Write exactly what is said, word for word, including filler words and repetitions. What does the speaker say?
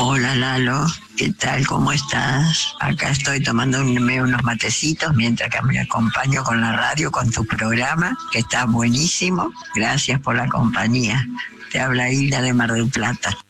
Hola Lalo, ¿qué tal? ¿Cómo estás? Acá estoy tomando unos matecitos mientras que me acompaño con la radio, con tu programa, que está buenísimo. Gracias por la compañía. Te habla Hilda de Mar del Plata.